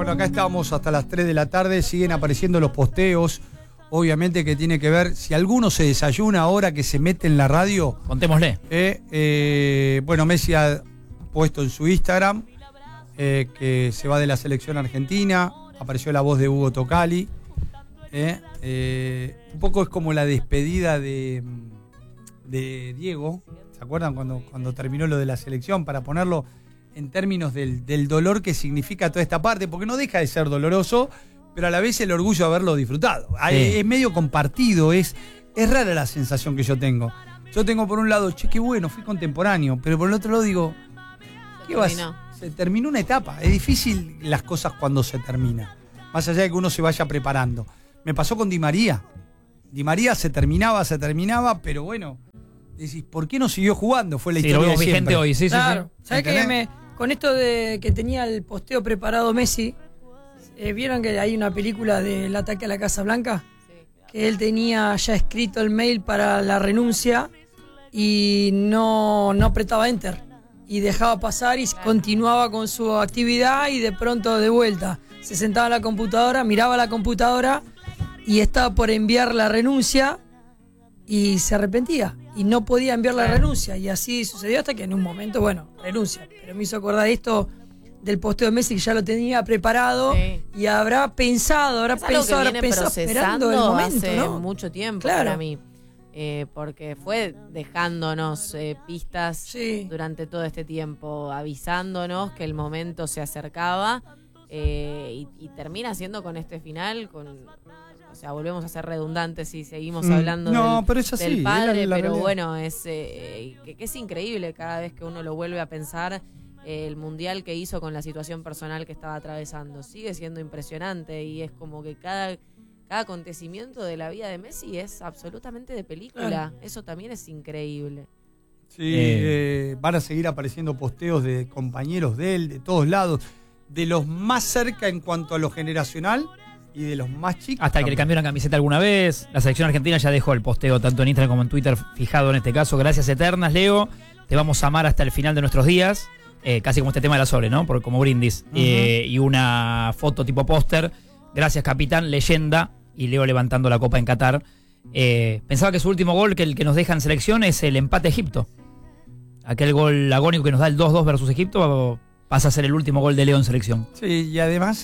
Bueno, acá estamos hasta las 3 de la tarde, siguen apareciendo los posteos, obviamente que tiene que ver, si alguno se desayuna ahora que se mete en la radio. Contémosle. Bueno, Messi ha puesto en su Instagram que se va de la selección argentina, apareció la voz de Hugo Tocali. Un poco es como la despedida de Diego, ¿se acuerdan cuando terminó lo de la selección? Para ponerlo en términos del dolor que significa toda esta parte, porque no deja de ser doloroso, pero a la vez el orgullo de haberlo disfrutado. Sí. Es medio compartido, es rara la sensación que yo tengo. Yo tengo por un lado, che, qué bueno, fui contemporáneo, pero por el otro lado digo, ¿qué vas? Se terminó una etapa. Es difícil las cosas cuando se termina, más allá de que uno se vaya preparando. Me pasó con Di María. Di María se terminaba, pero bueno, decís, ¿por qué no siguió jugando? Fue la historia de siempre. Vigente hoy, sí, claro. Sí. ¿Sabés qué? Con esto de que tenía el posteo preparado Messi, ¿vieron que hay una película del ataque a la Casa Blanca? Sí. Que él tenía ya escrito el mail para la renuncia y no apretaba enter. Y dejaba pasar y continuaba con su actividad y de pronto de vuelta. Se sentaba en la computadora, miraba la computadora y estaba por enviar la renuncia y se arrepentía y no podía enviar la renuncia, y así sucedió hasta que en un momento, bueno, renuncia, pero me hizo acordar esto del posteo de Messi, que ya lo tenía preparado, sí. Y habrá pensado esperando el momento, hace ¿no? mucho tiempo, claro. Para mí, porque fue dejándonos pistas, sí. Durante todo este tiempo, avisándonos que el momento se acercaba, y termina siendo con este final, o sea, volvemos a ser redundantes si seguimos hablando del padre, pero bueno, que es increíble cada vez que uno lo vuelve a pensar, el mundial que hizo con la situación personal que estaba atravesando. Sigue siendo impresionante y es como que cada acontecimiento de la vida de Messi es absolutamente de película. Eso también es increíble. Sí, van a seguir apareciendo posteos de compañeros de él, de todos lados, de los más cerca en cuanto a lo generacional y de los más chicos. Hasta que le cambió la camiseta alguna vez. La selección argentina ya dejó el posteo tanto en Instagram como en Twitter fijado en este caso. Gracias eternas, Leo. Te vamos a amar hasta el final de nuestros días. Casi como este tema de la Sole, ¿no? Como brindis. Y una foto tipo póster. Gracias, capitán, leyenda. Y Leo levantando la copa en Qatar. Pensaba que su último gol, que el que nos deja en selección, es el empate a Egipto. Aquel gol agónico que nos da el 2-2 versus Egipto pasa a ser el último gol de Leo en selección. Sí, y además,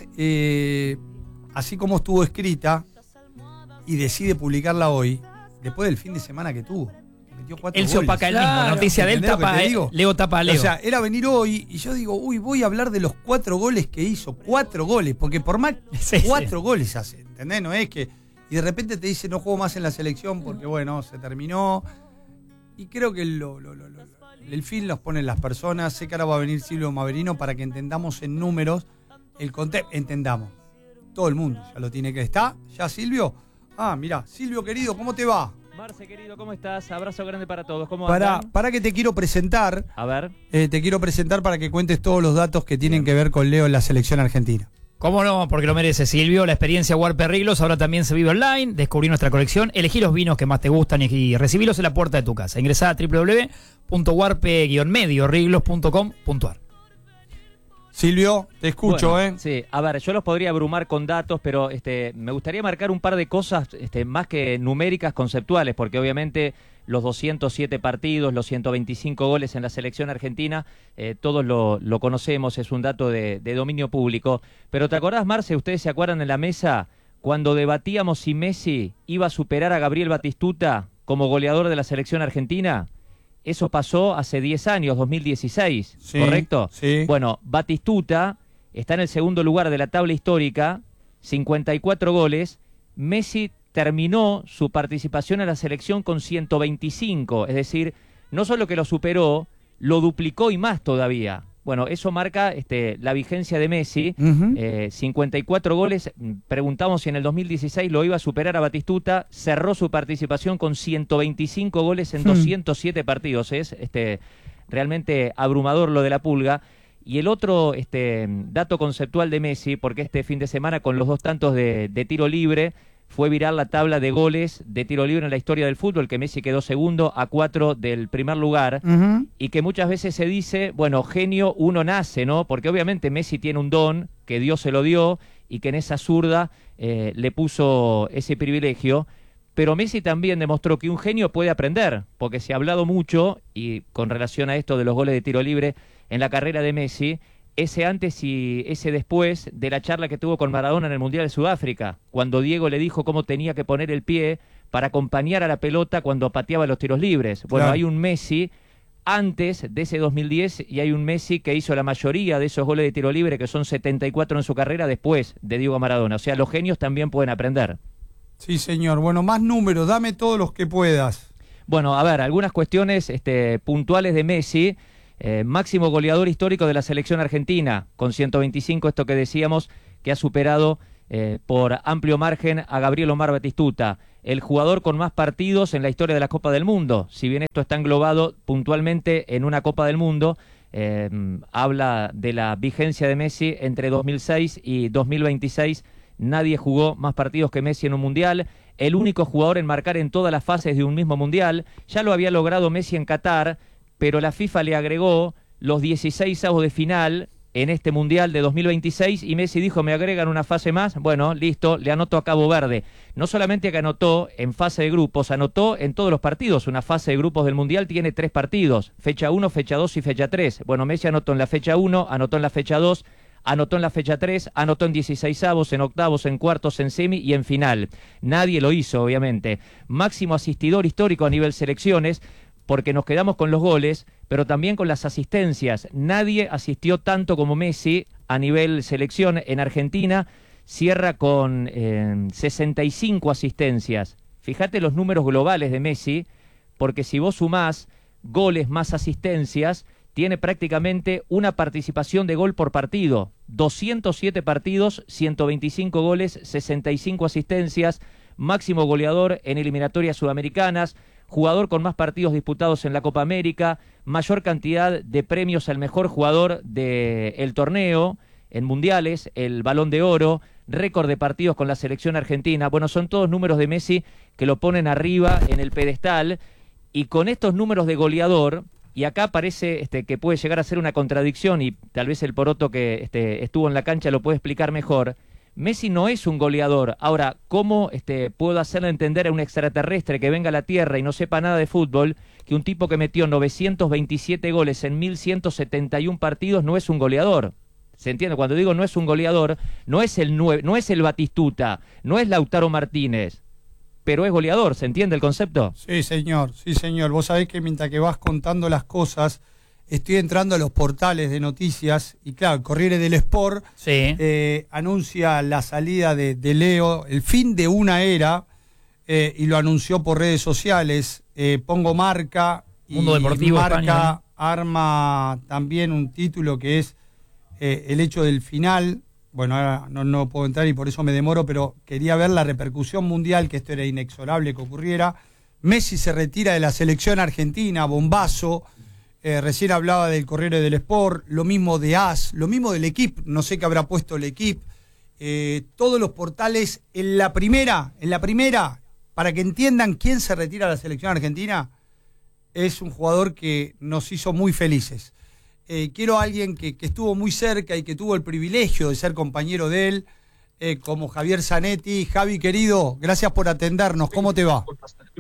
así como estuvo escrita y decide publicarla hoy, después del fin de semana que tuvo. Metió 4 Él goles. se opaca el mismo. Noticia de él tapa Leo tapa a Leo. O sea, era venir hoy y yo digo, voy a hablar de los 4 goles que hizo. 4 goles, porque por más 4 goles hace, ¿entendés? No es que... Y de repente te dice, no juego más en la selección porque, bueno, se terminó. Y creo que el fin los ponen las personas. Sé que ahora va a venir Silvio Maverino para que entendamos en números el contexto. Entendamos. Todo el mundo ya lo tiene que estar. ¿Ya, Silvio? Mirá, Silvio querido, ¿cómo te va? Marce querido, ¿cómo estás? Abrazo grande para todos. ¿Cómo andan? Para que te quiero presentar. A ver. Te quiero presentar para que cuentes todos los datos que tienen que ver con Leo en la selección argentina. ¿Cómo no? Porque lo merece, Silvio. La experiencia Warpe Riglos ahora también se vive online. Descubrí nuestra colección. Elegí los vinos que más te gustan y recibilos en la puerta de tu casa. Ingresá a www.warpe-riglos.com.ar. Silvio, te escucho, bueno, Sí, a ver, yo los podría abrumar con datos, pero me gustaría marcar un par de cosas más que numéricas, conceptuales, porque obviamente los 207 partidos, los 125 goles en la selección argentina, todos lo conocemos, es un dato de dominio público. Pero ¿te acordás, Marce? ¿Ustedes se acuerdan en la mesa cuando debatíamos si Messi iba a superar a Gabriel Batistuta como goleador de la selección argentina? Eso pasó hace 10 años, 2016, sí, ¿correcto? Sí. Bueno, Batistuta está en el segundo lugar de la tabla histórica, 54 goles. Messi terminó su participación en la selección con 125, es decir, no solo que lo superó, lo duplicó y más todavía. Bueno, eso marca la vigencia de Messi, 54 goles. Preguntamos si en el 2016 lo iba a superar a Batistuta, cerró su participación con 125 goles en 207 partidos. Es realmente abrumador lo de la Pulga. Y el otro dato conceptual de Messi, porque este fin de semana con los 2 tantos de tiro libre, fue viral la tabla de goles de tiro libre en la historia del fútbol, que Messi quedó segundo a 4 del primer lugar, y que muchas veces se dice, bueno, genio uno nace, ¿no? Porque obviamente Messi tiene un don, que Dios se lo dio y que en esa zurda le puso ese privilegio. Pero Messi también demostró que un genio puede aprender, porque se ha hablado mucho, y con relación a esto de los goles de tiro libre en la carrera de Messi, ese antes y ese después de la charla que tuvo con Maradona en el Mundial de Sudáfrica, cuando Diego le dijo cómo tenía que poner el pie para acompañar a la pelota cuando pateaba los tiros libres. Bueno, claro. Hay un Messi antes de ese 2010 y hay un Messi que hizo la mayoría de esos goles de tiro libre, que son 74 en su carrera, después de Diego Maradona. O sea, los genios también pueden aprender. Sí, señor. Bueno, más números, dame todos los que puedas. Bueno, a ver, algunas cuestiones puntuales de Messi. Máximo goleador histórico de la selección argentina, con 125, esto que decíamos, que ha superado por amplio margen a Gabriel Omar Batistuta. El jugador con más partidos en la historia de la Copa del Mundo, si bien esto está englobado puntualmente en una Copa del Mundo, habla de la vigencia de Messi entre 2006 y 2026. Nadie jugó más partidos que Messi en un mundial. El único jugador en marcar en todas las fases de un mismo mundial. Ya lo había logrado Messi en Qatar, pero la FIFA le agregó los 16avos de final en este mundial de 2026 y Messi dijo, me agregan una fase más. Bueno, listo, le anotó a Cabo Verde. No solamente que anotó en fase de grupos, anotó en todos los partidos. Una fase de grupos del mundial tiene 3 partidos, fecha 1, fecha 2 y fecha 3. Bueno, Messi anotó en la fecha 1, anotó en la fecha 2, anotó en la fecha 3, anotó en 16avos, en octavos, en cuartos, en semi y en final. Nadie lo hizo, obviamente. Máximo asistidor histórico a nivel selecciones, porque nos quedamos con los goles, pero también con las asistencias. Nadie asistió tanto como Messi a nivel selección en Argentina. Cierra con 65 asistencias. Fíjate los números globales de Messi, porque si vos sumás goles más asistencias, tiene prácticamente una participación de gol por partido. 207 partidos, 125 goles, 65 asistencias, máximo goleador en eliminatorias sudamericanas, jugador con más partidos disputados en la Copa América, mayor cantidad de premios al mejor jugador del torneo, en mundiales, el Balón de Oro, récord de partidos con la selección argentina. Bueno, son todos números de Messi que lo ponen arriba en el pedestal, y con estos números de goleador, y acá parece que puede llegar a ser una contradicción, y tal vez el poroto que estuvo en la cancha lo puede explicar mejor. Messi no es un goleador. Ahora, ¿cómo puedo hacerle entender a un extraterrestre que venga a la Tierra y no sepa nada de fútbol que un tipo que metió 927 goles en 1171 partidos no es un goleador? ¿Se entiende? Cuando digo no es un goleador, no es el Batistuta, no es Lautaro Martínez, pero es goleador. ¿Se entiende el concepto? Sí, señor, sí, señor. Vos sabés que mientras que vas contando las cosas, estoy entrando a los portales de noticias y claro, el Corriere dello Sport anuncia la salida de Leo, el fin de una era, y lo anunció por redes sociales. Pongo Marca, Mundo Deportivo Marca España, arma también un título que es el hecho del final. Bueno, ahora no puedo entrar y por eso me demoro, pero quería ver la repercusión mundial, que esto era inexorable que ocurriera. Messi se retira de la selección argentina, bombazo. Recién hablaba del Corriere dello Sport, lo mismo de AS, lo mismo del Equipo, no sé qué habrá puesto el Equipo. Todos los portales en la primera, para que entiendan quién se retira de la selección argentina, es un jugador que nos hizo muy felices. Quiero a alguien que estuvo muy cerca y que tuvo el privilegio de ser compañero de él, como Javier Zanetti. Javi, querido, gracias por atendernos. ¿Cómo te va?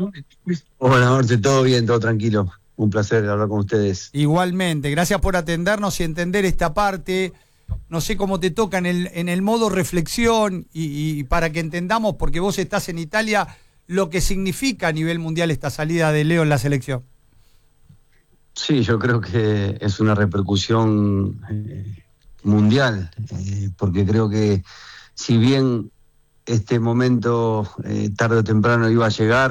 Buenas noches, todo bien, todo tranquilo. Un placer hablar con ustedes. Igualmente, gracias por atendernos y entender esta parte. No sé cómo te toca en el modo reflexión y para que entendamos, porque vos estás en Italia, lo que significa a nivel mundial esta salida de Leo en la selección. Sí, yo creo que es una repercusión mundial, porque creo que si bien este momento tarde o temprano iba a llegar,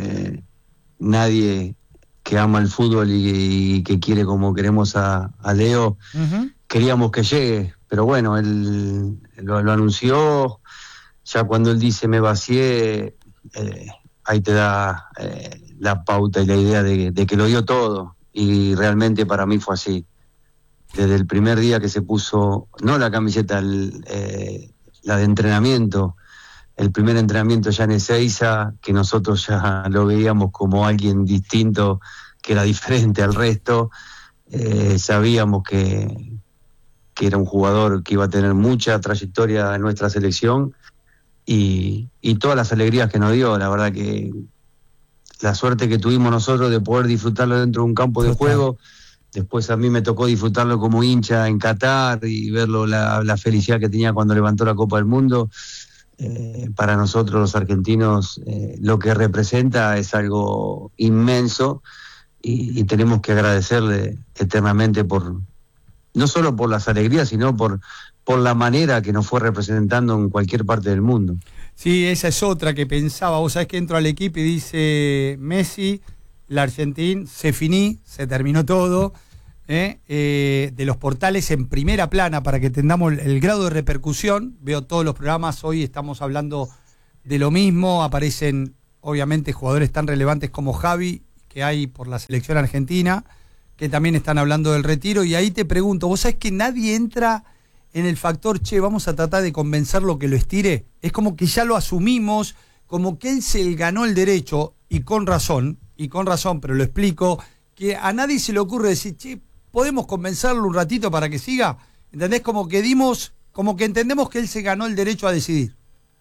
nadie que ama el fútbol y que quiere como queremos a Leo, queríamos que llegue, pero bueno, él lo anunció. Ya cuando él dice me vacié, ahí te da la pauta y la idea de que lo dio todo. Y realmente para mí fue así. Desde el primer día que se puso, no la camiseta, la de entrenamiento, el primer entrenamiento ya en Ezeiza, que nosotros ya lo veíamos como alguien distinto, que era diferente al resto, sabíamos que era un jugador que iba a tener mucha trayectoria en nuestra selección y todas las alegrías que nos dio. La verdad que la suerte que tuvimos nosotros de poder disfrutarlo dentro de un campo de juego. Después a mí me tocó disfrutarlo como hincha en Qatar y verlo la felicidad que tenía cuando levantó la Copa del Mundo. Para nosotros los argentinos lo que representa es algo inmenso y tenemos que agradecerle eternamente no solo por las alegrías, sino por la manera que nos fue representando en cualquier parte del mundo. Sí, esa es otra que pensaba. Vos sabés que entro al equipo y dice Messi, la Argentina, se terminó todo. De los portales en primera plana para que tengamos el grado de repercusión. Veo todos los programas, hoy estamos hablando de lo mismo, aparecen obviamente jugadores tan relevantes como Javi, que hay por la selección argentina, que también están hablando del retiro, y ahí te pregunto, vos sabés que nadie entra en el factor, vamos a tratar de convencerlo que lo estire, es como que ya lo asumimos, como que él se ganó el derecho, y con razón, pero lo explico, que a nadie se le ocurre decir, ¿podemos convencerlo un ratito para que siga? ¿Entendés? Como que entendemos que él se ganó el derecho a decidir.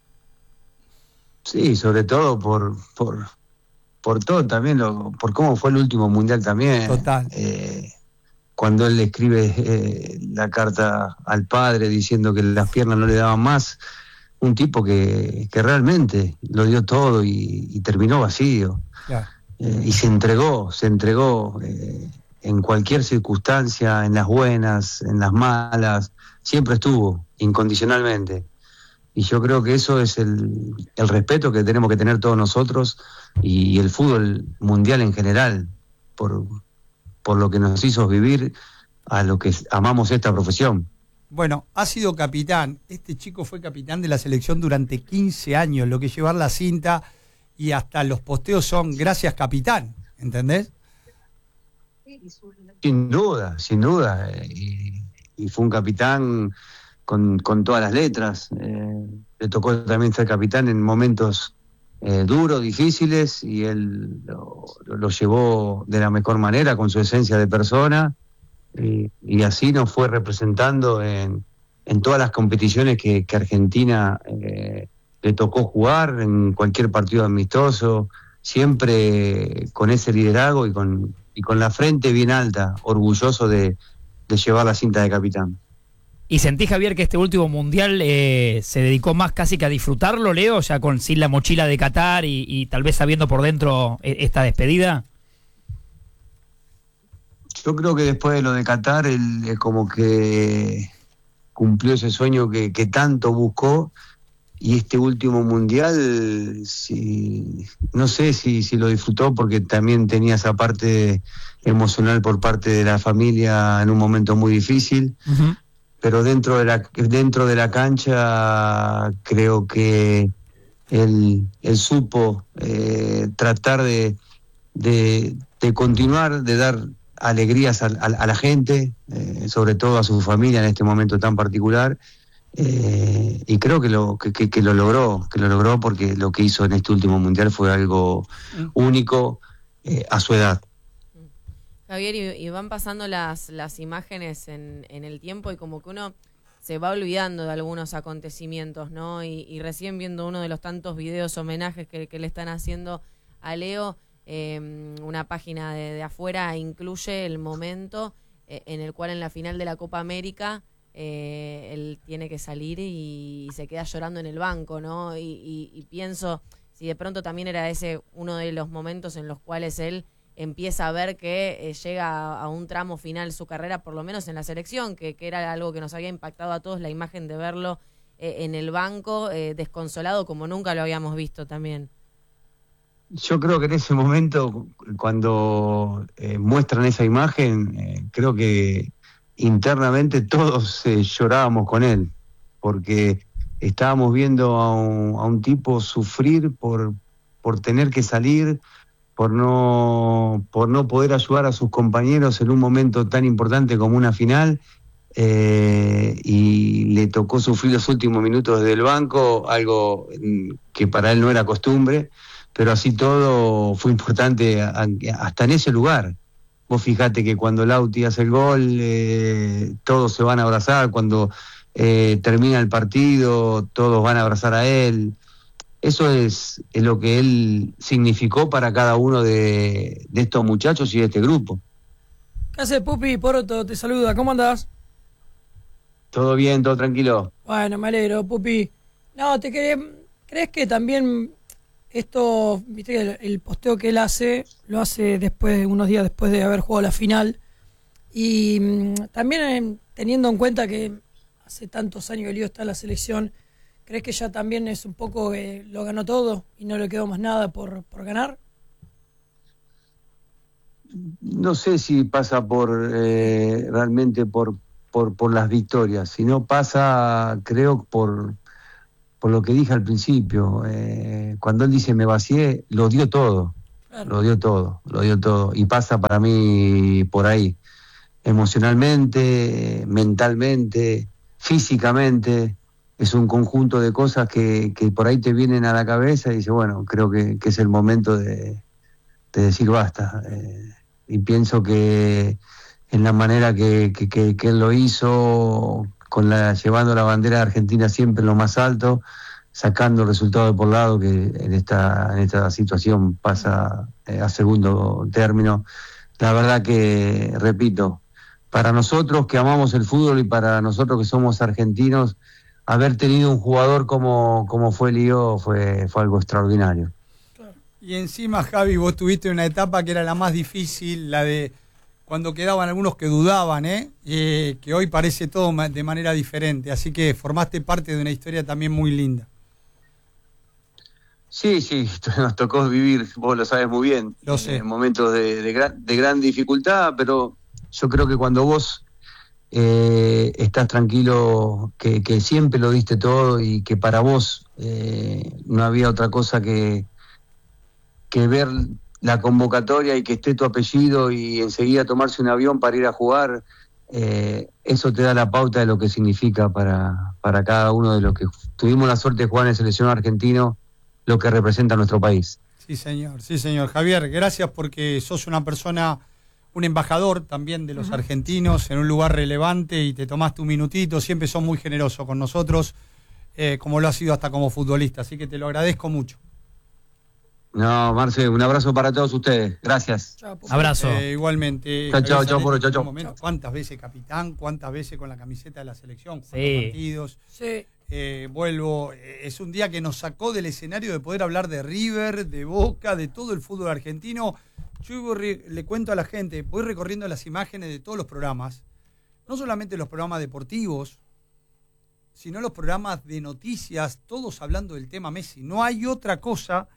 Sí, sobre todo por todo también, por cómo fue el último mundial también. Total. Cuando él le escribe la carta al padre diciendo que las piernas no le daban más, un tipo que realmente lo dio todo y terminó vacío. Claro. Y se entregó en cualquier circunstancia, en las buenas, en las malas, siempre estuvo, incondicionalmente. Y yo creo que eso es el respeto que tenemos que tener todos nosotros y el fútbol mundial en general, por lo que nos hizo vivir a lo que amamos esta profesión. Bueno, ha sido capitán. Este chico fue capitán de la selección durante 15 años, lo que llevar la cinta y hasta los posteos son gracias capitán, ¿entendés? Sin duda. Y fue un capitán con todas las letras. Le tocó también ser capitán en momentos duros, difíciles, y él lo llevó de la mejor manera, con su esencia de persona, y así nos fue representando en todas las competiciones que Argentina le tocó jugar, en cualquier partido amistoso, siempre con ese liderazgo y con la frente bien alta, orgulloso de llevar la cinta de capitán. ¿Y sentís, Javier, que este último mundial se dedicó más casi que a disfrutarlo, Leo, ya sin la mochila de Qatar y tal vez sabiendo por dentro esta despedida? Yo creo que después de lo de Qatar, él como que cumplió ese sueño que tanto buscó, y este último mundial, no sé si lo disfrutó, porque también tenía esa parte emocional por parte de la familia en un momento muy difícil. Uh-huh. Pero dentro de la cancha creo que él supo tratar de continuar, de dar alegrías a la gente, sobre todo a su familia en este momento tan particular, y creo que lo logró, porque lo que hizo en este último mundial fue algo único a su edad. Javier, y van pasando las imágenes en el tiempo y como que uno se va olvidando de algunos acontecimientos, ¿no? Y recién viendo uno de los tantos videos homenajes que le están haciendo a Leo, una página de afuera incluye el momento en el cual en la final de la Copa América él tiene que salir y se queda llorando en el banco, ¿no? Y pienso si de pronto también era ese uno de los momentos en los cuales él empieza a ver que llega a un tramo final su carrera, por lo menos en la selección, que era algo que nos había impactado a todos, la imagen de verlo en el banco, desconsolado como nunca lo habíamos visto también. Yo creo que en ese momento, cuando muestran esa imagen, creo que internamente todos llorábamos con él, porque estábamos viendo a un tipo sufrir por tener que salir, por no poder ayudar a sus compañeros en un momento tan importante como una final, y le tocó sufrir los últimos minutos desde el banco, algo que para él no era costumbre, pero así todo fue importante hasta en ese lugar, Vos fijate que cuando Lauti hace el gol, todos se van a abrazar, cuando termina el partido, todos van a abrazar a él. Eso es lo que él significó para cada uno de estos muchachos y de este grupo. ¿Qué haces, Pupi? Poroto te saluda, ¿cómo andás? Todo bien, todo tranquilo. Bueno, me alegro, Pupi. No, ¿crees que también esto, viste que el posteo que él hace, lo hace unos días después de haber jugado la final? Y también teniendo en cuenta que hace tantos años que Lío está en la selección, ¿crees que ya también es un poco lo ganó todo y no le quedó más nada por ganar? No sé si pasa realmente por las victorias, sino pasa, creo, por lo que dije al principio. Cuando él dice me vacié, lo dio todo, claro. lo dio todo, y pasa para mí por ahí, emocionalmente, mentalmente, físicamente. Es un conjunto de cosas que por ahí te vienen a la cabeza y dices, bueno, creo que es el momento de decir basta. Y pienso que en la manera que él lo hizo, llevando la bandera de Argentina siempre en lo más alto, sacando el resultado de por lado, que en esta situación pasa a segundo término. La verdad que, repito, para nosotros que amamos el fútbol y para nosotros que somos argentinos, haber tenido un jugador como fue Lío fue algo extraordinario. Y encima, Javi, vos tuviste una etapa que era la más difícil, la de cuando quedaban algunos que dudaban, que hoy parece todo de manera diferente. Así que formaste parte de una historia también muy linda. Sí, nos tocó vivir, vos lo sabes muy bien, lo sé. Momentos de gran dificultad, pero yo creo que cuando vos estás tranquilo, que siempre lo diste todo y que para vos no había otra cosa que ver la convocatoria y que esté tu apellido y enseguida tomarse un avión para ir a jugar, eso te da la pauta de lo que significa para cada uno de los que tuvimos la suerte de jugar en el seleccionado argentino, lo que representa nuestro país. Sí, señor. Javier, gracias porque sos una persona, un embajador también de los argentinos en un lugar relevante y te tomaste un minutito, siempre sos muy generoso con nosotros, como lo has sido hasta como futbolista, así que te lo agradezco mucho. No, Marce, un abrazo para todos ustedes. Gracias. Chau, abrazo. Igualmente. Chau. ¿Cuántas veces capitán? ¿Cuántas veces con la camiseta de la selección? ¿Cuántos partidos? Sí. Vuelvo. Es un día que nos sacó del escenario de poder hablar de River, de Boca, de todo el fútbol argentino. Yo le cuento a la gente, voy recorriendo las imágenes de todos los programas, no solamente los programas deportivos, sino los programas de noticias, todos hablando del tema Messi. No hay otra cosa.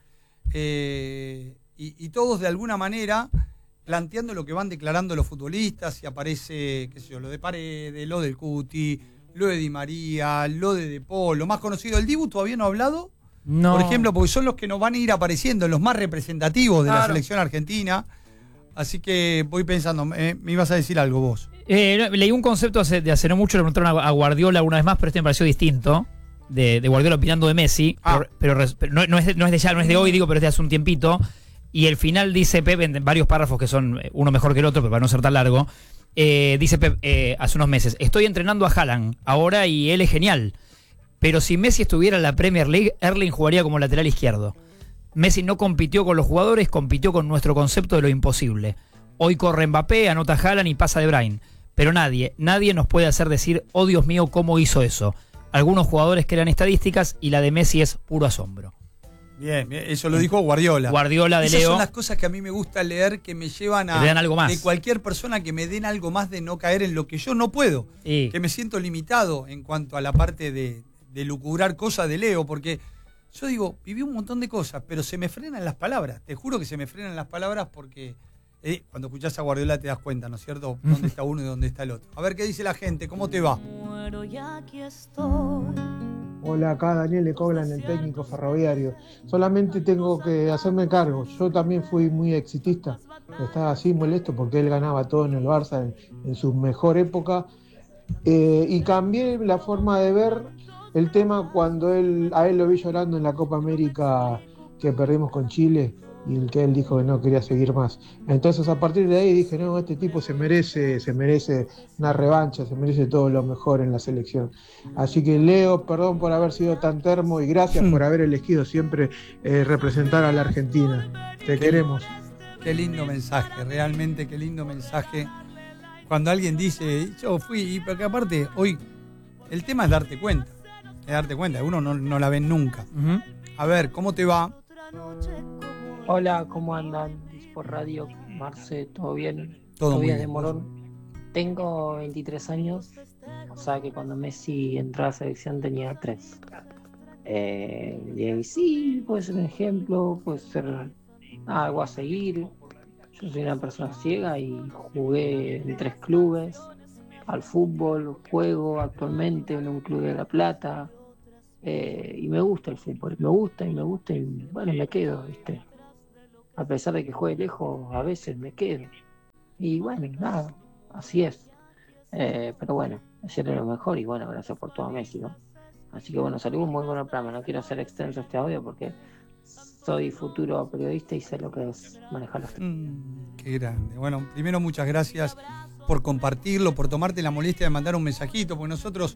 Y todos de alguna manera planteando lo que van declarando los futbolistas, y aparece, qué sé yo, lo de Paredes, lo del Cuti, lo de Di María, lo de Paul, lo más conocido. ¿El Dibu todavía no ha hablado? No. Por ejemplo, porque son los que nos van a ir apareciendo, los más representativos de la selección argentina. Así que voy pensando, me ibas a decir algo vos. Leí un concepto de hace no mucho, le preguntaron a Guardiola una vez más, pero este me pareció distinto. De Guardiola opinando de Messi, pero no es de hoy, digo, pero es de hace un tiempito. Y el final dice Pep, en varios párrafos que son uno mejor que el otro, pero para no ser tan largo, dice Pep hace unos meses: estoy entrenando a Haaland ahora y él es genial, pero si Messi estuviera en la Premier League, Erling jugaría como lateral izquierdo. Messi no compitió con los jugadores, compitió con nuestro concepto de lo imposible. Hoy corre Mbappé, anota Haaland y pasa De Bruyne, pero nadie nos puede hacer decir, oh Dios mío, ¿cómo hizo eso? Algunos jugadores crean estadísticas y la de Messi es puro asombro. Bien, eso lo dijo Guardiola. Guardiola de Leo. Esas son las cosas que a mí me gusta leer, que me llevan a... Que me dan algo más. De cualquier persona, que me den algo más, de no caer en lo que yo no puedo. Sí. Que me siento limitado en cuanto a la parte de lucubrar cosas de Leo, porque yo digo, viví un montón de cosas, pero se me frenan las palabras. Te juro que se me frenan las palabras porque... cuando escuchás a Guardiola te das cuenta, ¿no es cierto? Dónde está uno y dónde está el otro. A ver qué dice la gente, ¿cómo te va? Hola, acá Daniel de Coblan, el técnico ferroviario. Solamente tengo que hacerme cargo. Yo también fui muy exitista. Estaba así molesto porque él ganaba todo en el Barça en su mejor época. Y cambié la forma de ver el tema cuando a él lo vi llorando en la Copa América que perdimos con Chile. y el que él dijo que no quería seguir más. Entonces a partir de ahí dije, no, este tipo se merece una revancha, se merece todo lo mejor en la selección. Así que Leo, perdón por haber sido tan termo y gracias por haber elegido siempre representar a la Argentina. Te queremos. Qué lindo mensaje, realmente qué lindo mensaje. Cuando alguien dice, yo fui, porque aparte hoy el tema es darte cuenta, uno no la ven nunca. Uh-huh. A ver, ¿cómo te va? Hola, ¿cómo andan? Por radio, Marce, ¿todo bien? Todo muy bien bien. de Morón. Tengo 23 años, o sea que cuando Messi entró a la selección tenía 3. Y sí, puede ser un ejemplo, puede ser algo a seguir. Yo soy una persona ciega y jugué en 3 clubes, al fútbol, juego actualmente en un club de La Plata, y me gusta el fútbol, me gusta y bueno, me quedo, ¿viste? A pesar de que juegue lejos, a veces me quedo. Y bueno, nada, así es. Pero bueno, ayer era lo mejor y bueno, gracias por todo a Messi, ¿no? Así que bueno, saludos, muy buen programa. No quiero hacer extenso este audio porque soy futuro periodista y sé lo que es manejar los Qué grande. Bueno, primero muchas gracias por compartirlo, por tomarte la molestia de mandar un mensajito, porque nosotros,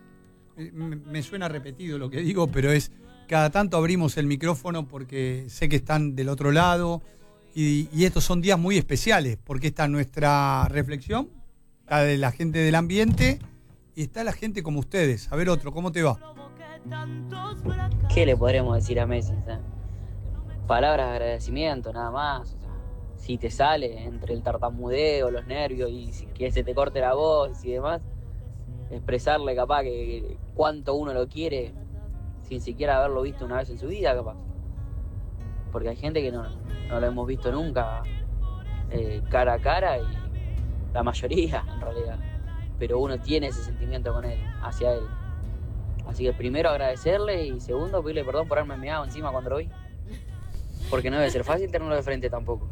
me suena repetido lo que digo, pero es cada tanto abrimos el micrófono porque sé que están del otro lado y estos son días muy especiales porque está nuestra reflexión, está de la gente del ambiente y está la gente como ustedes. A ver, otro, ¿cómo te va? ¿Qué le podremos decir a Messi? ¿Sabes? Palabras de agradecimiento, nada más. O sea, si te sale entre el tartamudeo, los nervios y que se te corte la voz y demás, expresarle capaz que cuánto uno lo quiere sin siquiera haberlo visto una vez en su vida, capaz. Porque hay gente que no lo hemos visto nunca cara a cara y la mayoría en realidad. Pero uno tiene ese sentimiento con él, hacia él. Así que primero agradecerle y segundo pedirle perdón por haberme meado encima cuando lo vi. Porque no debe ser fácil tenerlo de frente tampoco.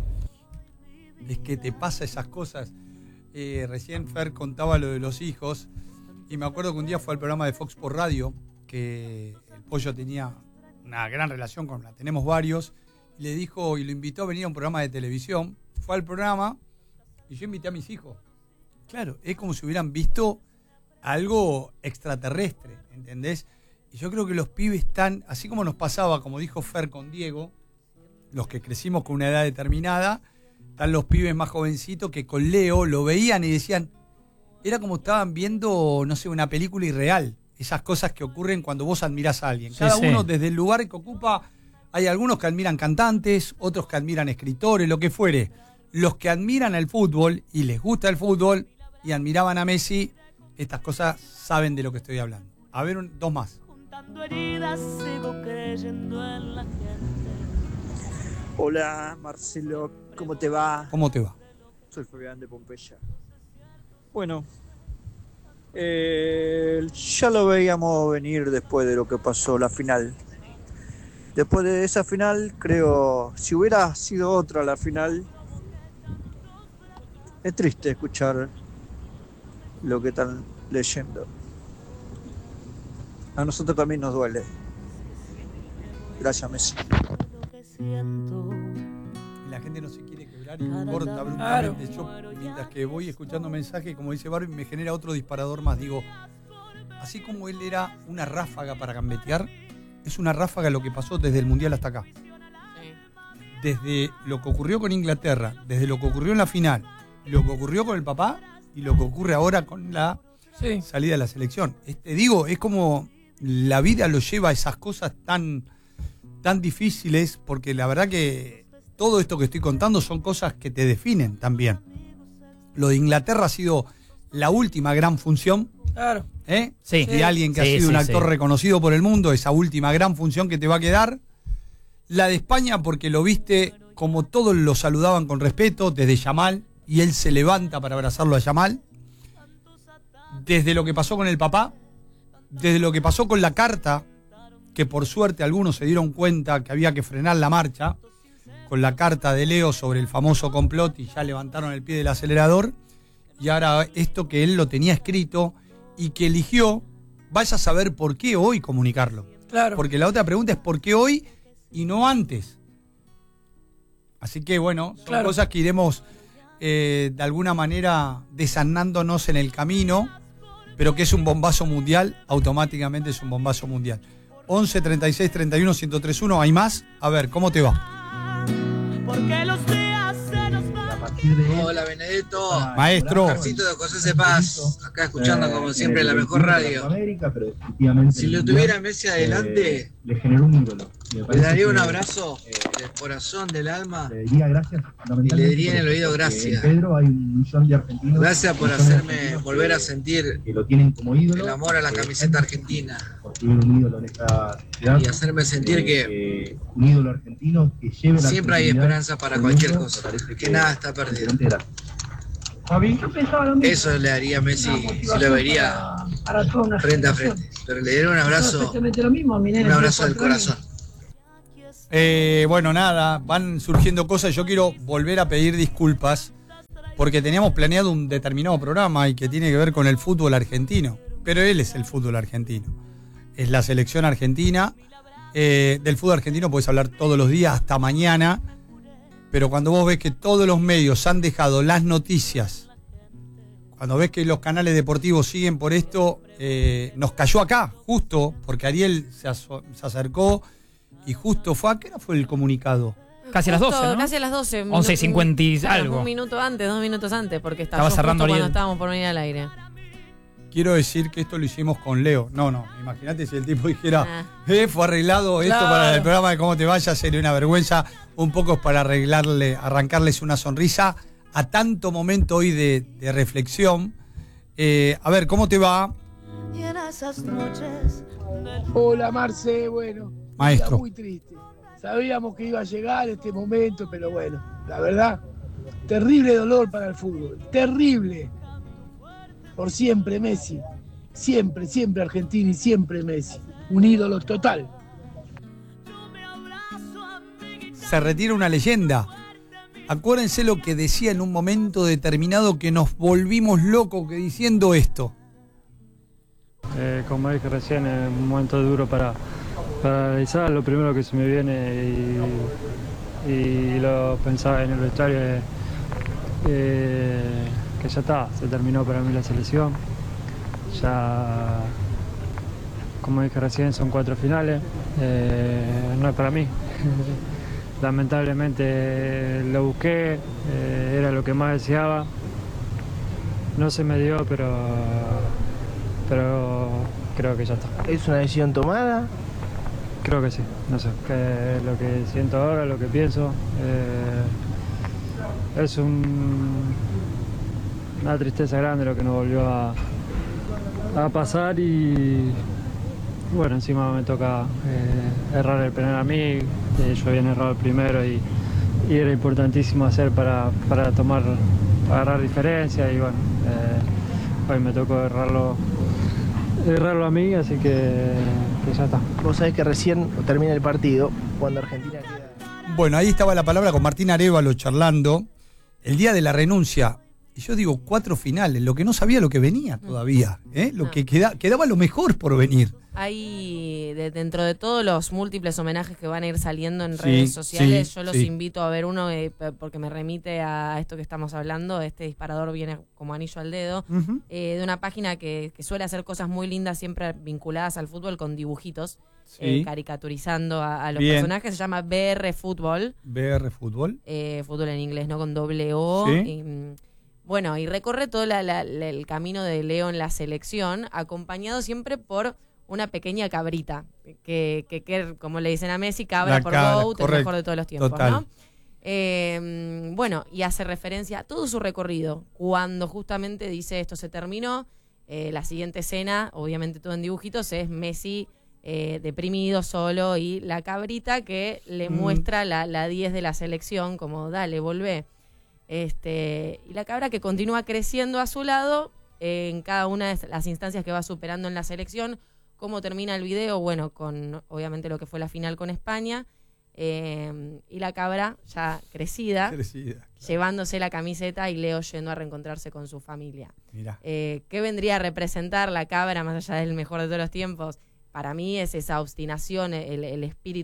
Es que te pasa esas cosas. Recién Fer contaba lo de los hijos y me acuerdo que un día fue al programa de Fox por radio, que el Pollo tenía una gran relación con la, tenemos varios, y le dijo y lo invitó a venir a un programa de televisión. Fue al programa y yo invité a mis hijos. Claro, es como si hubieran visto algo extraterrestre, ¿entendés? Y yo creo que los pibes están, así como nos pasaba, como dijo Fer con Diego, los que crecimos con una edad determinada, están los pibes más jovencitos que con Leo lo veían y decían, era como estaban viendo, no sé, una película irreal. Esas cosas que ocurren cuando vos admirás a alguien. Cada uno desde el lugar que ocupa, hay algunos que admiran cantantes, otros que admiran escritores, lo que fuere. Los que admiran el fútbol y les gusta el fútbol y admiraban a Messi, estas cosas saben de lo que estoy hablando. A ver, dos más. Hola Marcelo, ¿cómo te va? ¿Cómo te va? Soy Fabián de Pompeya. Bueno, ya lo veíamos venir después de lo que pasó la final. Después de esa final, creo, si hubiera sido otra la final, es triste escuchar lo que están leyendo. A nosotros también nos duele. Gracias, Messi. La gente no se quiere quebrar y corta brutalmente. Yo, mientras que voy escuchando mensajes, como dice Barbie, me genera otro disparador más. Digo, así como él era una ráfaga para gambetear, es una ráfaga lo que pasó desde el Mundial hasta acá. Desde lo que ocurrió con Inglaterra, desde lo que ocurrió en la final, lo que ocurrió con el papá y lo que ocurre ahora con la salida de la selección. Digo, es como la vida lo lleva a esas cosas tan difíciles, porque la verdad que todo esto que estoy contando son cosas que te definen también. Lo de Inglaterra ha sido la última gran función. Claro. De alguien que ha sido un actor reconocido por el mundo, esa última gran función que te va a quedar. La de España, porque lo viste como todos lo saludaban con respeto, desde Yamal, y él se levanta para abrazarlo a Yamal. Desde lo que pasó con el papá, desde lo que pasó con la carta, que por suerte algunos se dieron cuenta que había que frenar la marcha, con la carta de Leo sobre el famoso complot y ya levantaron el pie del acelerador, y ahora esto que él lo tenía escrito y que eligió, vaya a saber por qué hoy comunicarlo. Claro. Porque la otra pregunta es por qué hoy y no antes. Así que bueno, son cosas que iremos de alguna manera desanándonos en el camino, pero que es un bombazo mundial, automáticamente es un bombazo mundial. 11 36 31 1031, ¿hay más? A ver, ¿cómo te va? Porque los días se nos van. Hola Benedetto, maestro. Carcito de José Cepaz, acá escuchando como siempre la mejor radio. Si lo tuviera Messi adelante, le generó un ídolo. le daría un abrazo del corazón, del alma, y le diría en el oído gracias. Pedro hay 1 millón de argentinos. Gracias por hacerme volver a sentir que lo tienen como ídolo, el amor a la camiseta argentina. Porque un ídolo en esta ciudad, Y hacerme sentir que un ídolo argentino que lleve la siempre hay argentinidad esperanza para cualquier cosa, que nada está perdido. Eso le haría a Messi si lo vería frente a frente. Pero le daría un abrazo del corazón. Bueno, nada, van surgiendo cosas. Yo quiero volver a pedir disculpas porque teníamos planeado un determinado programa y que tiene que ver con el fútbol argentino. Pero él es el fútbol argentino. Es la selección argentina. Del fútbol argentino puedes hablar todos los días hasta mañana. Pero cuando vos ves que todos los medios han dejado las noticias, cuando ves que los canales deportivos siguen por esto, nos cayó acá, justo, porque Ariel se acercó y justo fue ¿a qué hora fue el comunicado? Casi a las 12, ¿no? Casi a las 12. 11:50 y claro, algo. 2 minutos antes, porque Estaba cerrando justo Ariel. cuando estábamos por venir al aire. Quiero decir que esto lo hicimos con Leo. No, imagínate si el tipo dijera, fue arreglado esto para el programa de Cómo Te Vayas, sería una vergüenza. Un poco es para arrancarles una sonrisa a tanto momento hoy de reflexión. A ver, ¿cómo te va? Hola Marce, bueno, maestro. muy triste. Sabíamos que iba a llegar este momento, pero bueno, la verdad, terrible dolor para el fútbol, terrible. Por siempre Messi, siempre Argentina y siempre Messi, un ídolo total. Se retira una leyenda. Acuérdense lo que decía en un momento determinado que nos volvimos locos que diciendo esto. Como dije recién, es un momento duro para analizar. Lo primero que se me viene y lo pensaba en el vestuario es que ya está, se terminó para mí la selección. Ya, como dije recién, son 4 finales, no es para mí. Lamentablemente lo busqué, era lo que más deseaba. No se me dio, pero creo que ya está. ¿Es una decisión tomada? Creo que sí, no sé, que lo que siento ahora, lo que pienso, es una tristeza grande lo que nos volvió a pasar y bueno, encima me toca errar el penal a mí, yo había errado el primero y era importantísimo hacer para agarrar diferencia y bueno, hoy me tocó errarlo a mí, así que ya está. Vos sabés que recién termina el partido, cuando Argentina queda... Bueno, ahí estaba la palabra con Martín Arévalo charlando, el día de la renuncia. Y yo digo 4 finales, lo que no sabía lo que venía todavía, lo que quedaba lo mejor por venir. Hay, dentro de todos los múltiples homenajes que van a ir saliendo en redes sociales, yo los invito a ver uno porque me remite a esto que estamos hablando. Este disparador viene como anillo al dedo, de una página que suele hacer cosas muy lindas, siempre vinculadas al fútbol, con dibujitos, caricaturizando a los personajes. Se llama BR Fútbol. BR Fútbol. Fútbol en inglés, ¿no? Con doble O. Bueno, y recorre todo el camino de Leo en la selección, acompañado siempre por una pequeña cabrita, que como le dicen a Messi, cabra por GOAT, el mejor de todos los tiempos, total, ¿no? Bueno, y hace referencia a todo su recorrido, cuando justamente dice esto se terminó, la siguiente escena, obviamente todo en dibujitos, es Messi deprimido, solo, y la cabrita que le muestra la 10 de la selección, como dale, volvé. Y la cabra que continúa creciendo a su lado en cada una de las instancias que va superando en la selección. ¿Cómo termina el video? Bueno, con obviamente lo que fue la final con España, y la cabra ya crecida, llevándose la camiseta y Leo yendo a reencontrarse con su familia. ¿Qué vendría a representar la cabra más allá del mejor de todos los tiempos? Para mí es esa obstinación, el espíritu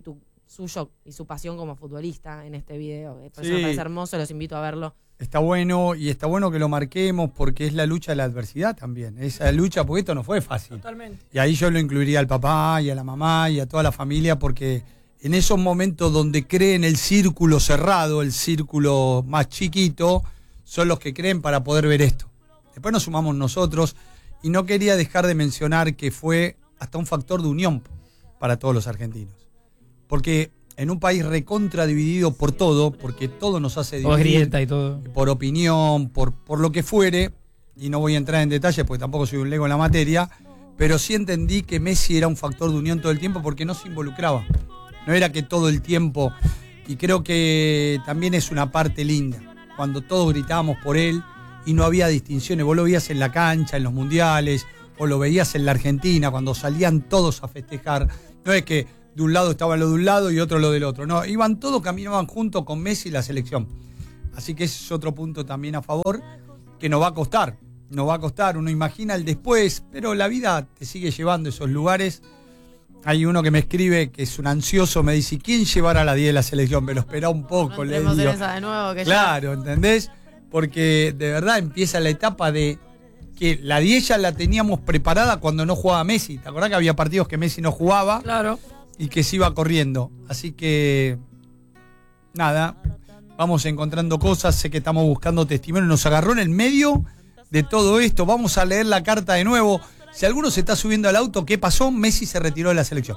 suyo y su pasión como futbolista en este video. Por eso me parece hermoso, los invito a verlo. Está bueno, y está bueno que lo marquemos porque es la lucha de la adversidad también. Esa lucha, porque esto no fue fácil. Totalmente. Y ahí yo lo incluiría al papá y a la mamá y a toda la familia, porque en esos momentos donde creen el círculo cerrado, el círculo más chiquito, son los que creen para poder ver esto. Después nos sumamos nosotros, y no quería dejar de mencionar que fue hasta un factor de unión para todos los argentinos. Porque en un país recontra dividido por todo, porque todo nos hace dividir. Grieta y todo. Por opinión, por lo que fuere, y no voy a entrar en detalles porque tampoco soy un lego en la materia, pero sí entendí que Messi era un factor de unión todo el tiempo porque no se involucraba. No era que todo el tiempo, y creo que también es una parte linda, cuando todos gritábamos por él y no había distinciones. Vos lo veías en la cancha, en los mundiales, o lo veías en la Argentina, cuando salían todos a festejar. No es que de un lado estaba lo de un lado y otro lo del otro. No, iban todos, caminaban juntos con Messi y la selección. Así que ese es otro punto también a favor, que nos va a costar. Nos va a costar, uno imagina el después, pero la vida te sigue llevando a esos lugares. Hay uno que me escribe, que es un ansioso, me dice, ¿quién llevará la 10 de la selección? Me lo espera un poco. No le entremos digo. en esa de nuevo, que Claro, ¿entendés? Porque de verdad empieza la etapa de que la 10 ya la teníamos preparada cuando no jugaba Messi. ¿Te acordás que había partidos que Messi no jugaba? Claro. Y que se iba corriendo. Así que, nada, vamos encontrando cosas. Sé que estamos buscando testimonios. Nos agarró en el medio de todo esto. Vamos a leer la carta de nuevo. Si alguno se está subiendo al auto, ¿qué pasó? Messi se retiró de la selección.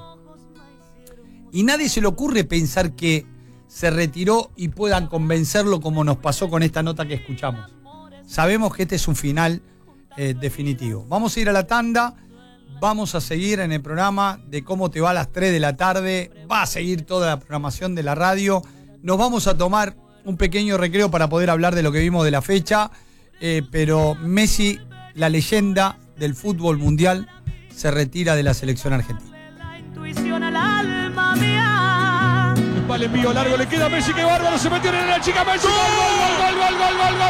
Y nadie se le ocurre pensar que se retiró y puedan convencerlo como nos pasó con esta nota que escuchamos. Sabemos que este es un final definitivo. Vamos a ir a la tanda. Vamos a seguir en el programa de Cómo te va a las 3 de la tarde. Va a seguir toda la programación de la radio. Nos vamos a tomar un pequeño recreo para poder hablar de lo que vimos de la fecha. Pero Messi, la leyenda del fútbol mundial, se retira de la selección argentina. Intuición al alma mía. Vale, envío largo, le queda a Messi, qué bárbaro, se metió en la chica Messi. ¡Gol, gol, gol, gol, gol, gol, gol!